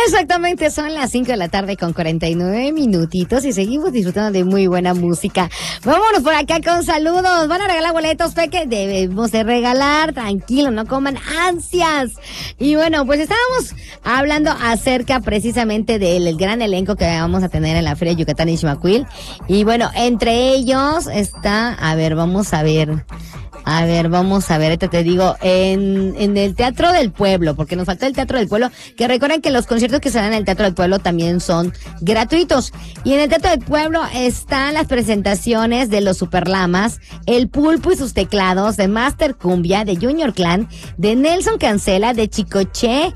Exactamente, son las 5 de la tarde con 49 minutitos y seguimos disfrutando de muy buena música. Vámonos por acá con saludos. Van a regalar boletos, Peque. Debemos de regalar, tranquilo, no coman ansias. Y bueno, pues estábamos hablando acerca precisamente del gran elenco que vamos a tener en la Feria Yucatán Ixmiacuil. Y bueno, entre ellos está, vamos a ver, ahorita te digo, en el Teatro del Pueblo, porque nos falta el Teatro del Pueblo, que recuerden que los conciertos que se dan en el Teatro del Pueblo también son gratuitos. Y en el Teatro del Pueblo están las presentaciones de los Superlamas, El Pulpo y sus teclados, de Master Cumbia, de Junior Clan, de Nelson Cancela, de Chicoche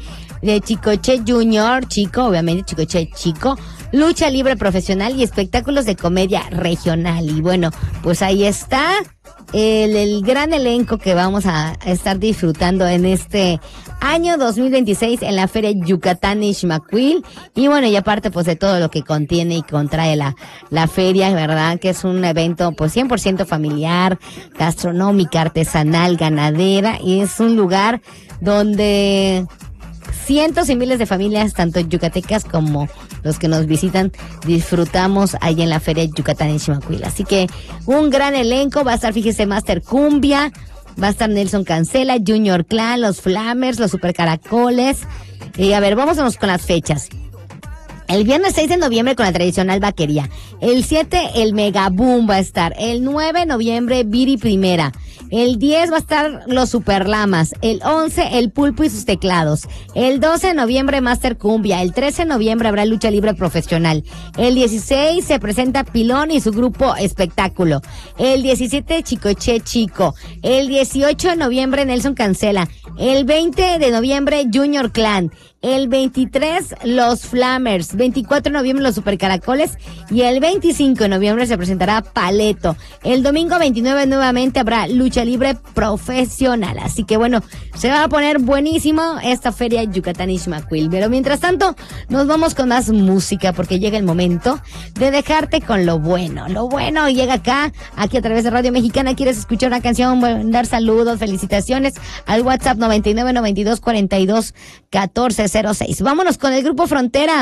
Junior, Chico, obviamente Chicoche Chico, lucha libre profesional y espectáculos de comedia regional. Y bueno, pues ahí está el gran elenco que vamos a estar disfrutando en este año 2026 en la Feria Yucatán Ixmiacuil. Y bueno, y aparte pues de todo lo que contiene y contrae la feria, ¿verdad? Que es un evento pues 100% familiar, gastronómica, artesanal, ganadera, y es un lugar donde cientos y miles de familias, tanto yucatecas como los que nos visitan, disfrutamos ahí en la Feria Yucatán Ixmiacuil. Así que un gran elenco, va a estar, fíjese, Master Cumbia, va a estar Nelson Cancela, Junior Clan, los Flamers, los Super Caracoles. Y vámonos con las fechas. El viernes 6 de noviembre con la tradicional vaquería. El 7, el Megaboom va a estar. El 9 de noviembre, Viri Primera. El 10 va a estar los Superlamas. El 11, el Pulpo y sus teclados. El 12 de noviembre, Master Cumbia. El 13 de noviembre habrá lucha libre profesional. El 16 se presenta Pilón y su grupo Espectáculo. El 17, Chicoche Chico. El 18 de noviembre, Nelson Cancela. El 20 de noviembre, Junior Clan. El 23, los Flamers. 24 de noviembre, los Super Caracoles. Y el 25 de noviembre se presentará Paleto. El domingo 29 nuevamente habrá lucha libre profesional. Así que bueno, se va a poner buenísimo esta Feria Yucatán Ixmiacuil. Pero mientras tanto, nos vamos con más música, porque llega el momento de dejarte con lo bueno. Lo bueno llega aquí a través de Radio Mexicana. ¿Quieres escuchar una canción? Dar saludos, felicitaciones al WhatsApp 99 92 42 14 06. Vámonos con el Grupo Frontera.